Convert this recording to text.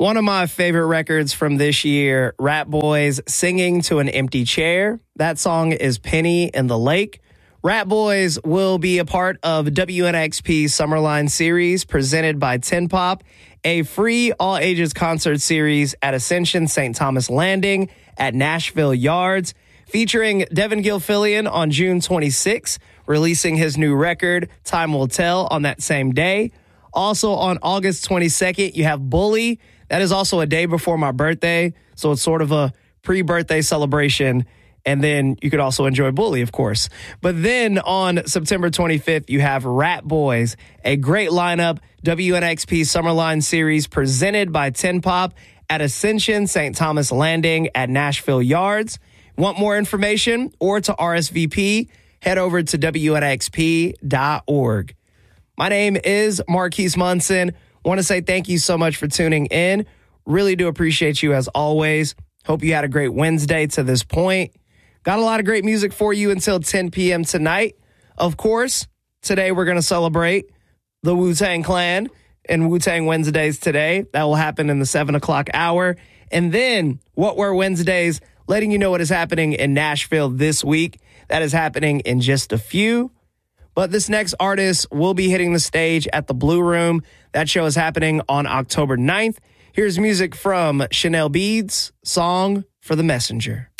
One of my favorite records from this year, Rat Boys Singing to an Empty Chair. That song is Penny in the Lake. Rat Boys will be a part of WNXP's Summerline series presented by Tin Pop, a free all-ages concert series at Ascension St. Thomas Landing at Nashville Yards, featuring Devin Gilfillian on June 26, releasing his new record, Time Will Tell, on that same day. Also on August 22nd, you have Bully. That is also a day before my birthday, so it's sort of a pre-birthday celebration. And then you could also enjoy Bully, of course. But then on September 25th, you have Rat Boys, a great lineup, WNXP Summerline series presented by Tin Pop at Ascension St. Thomas Landing at Nashville Yards. Want more information or to RSVP? Head over to WNXP.org. My name is Marquise Munson. Want to say thank you so much for tuning in. Really do appreciate you as always. Hope you had a great Wednesday to this point. Got a lot of great music for you until 10 p.m. tonight. Of course, today we're going to celebrate the Wu-Tang Clan and Wu-Tang Wednesdays today. That will happen in the 7 o'clock hour. And then What Were Wednesdays, letting you know what is happening in Nashville this week. That is happening in just a few. But this next artist will be hitting the stage at the Blue Room. That show is happening on October 9th. Here's music from Chanel Beads, Song for the Messenger.